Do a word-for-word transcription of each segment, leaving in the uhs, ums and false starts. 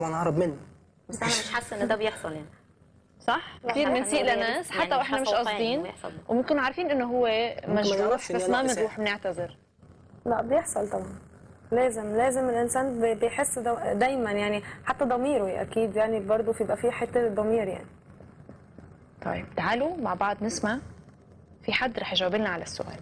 وانا اهرب منه. بس انا مش حاسه ان ده بيحصل يعني. صح؟ كثير بنسيء لناس حتى واحنا مش قاصدين وممكن عارفين انه هو مجروح بس ما بنروح بنعتذر. لا بيحصل طبعا، لازم لازم الانسان بيحس دايما يعني، حتى ضميره اكيد يعني برضه بيبقى فيه حته الضمير يعني. طيب تعالوا مع بعض نسمع في حد رح يجاوب لنا على السؤال.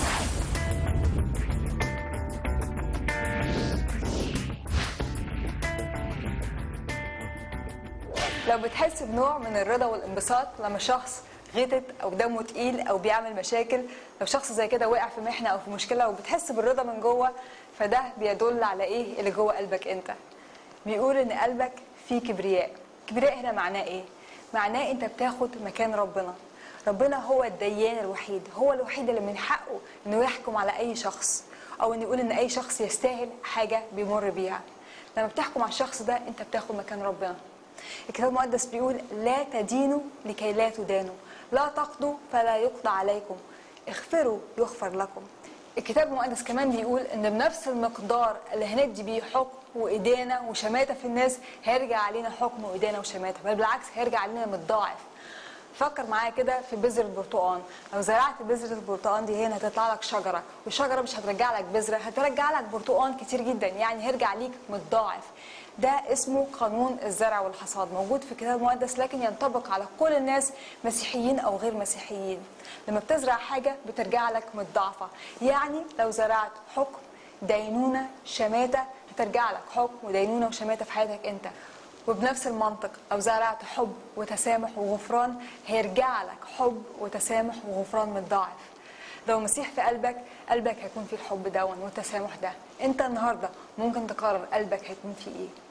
لو بتحس بنوع من الرضا والانبساط لما شخص غتت او دمه تقيل او بيعمل مشاكل، لو شخص زي كده وقع في محنه او في مشكله وبتحس بالرضا من جوه، فده بيدل على ايه اللي جوه قلبك انت. بيقول ان قلبك فيه كبرياء. كبرياء هنا معناه ايه؟ معناه انت بتاخد مكان ربنا. ربنا هو الديان الوحيد، هو الوحيد اللي من حقه انه يحكم على اي شخص او انه يقول ان اي شخص يستاهل حاجه بيمر بيها. لما بتحكم على الشخص ده انت بتاخد مكان ربنا. الكتاب المقدس بيقول لا تدينوا لكي لا تدانوا، لا تقضوا فلا يقضى عليكم، اغفروا يغفر لكم. الكتاب المقدس كمان بيقول ان بنفس المقدار اللي هندي بيه حكم وإدانة وشماتة في الناس هيرجع علينا حكم وإدانة وشماتة، بل بالعكس هيرجع علينا متضاعف. فكر معايا كده في بذر البرتقال، لو زرعت بذرة البرتقال دي هنا هتطلع لك شجرة، والشجرة مش هترجع لك بذرة، هترجع لك برتقال كتير جدا، يعني هيرجع ليك متضاعف. ده اسمه قانون الزرع والحصاد، موجود في الكتاب المقدس لكن ينطبق على كل الناس مسيحيين او غير مسيحيين. لما بتزرع حاجة بترجع لك متضاعفة، يعني لو زرعت حكم دينونة شماتة هترجع لك حكم ودينونة وشماتة في حياتك انت. وبنفس المنطق لو زرعت حب وتسامح وغفران هيرجع لك حب وتسامح وغفران متضاعف. لو مسيح في قلبك، قلبك هيكون فيه الحب دون والتسامح ده. انت النهارده ممكن تقرر قلبك هيكون فيه ايه.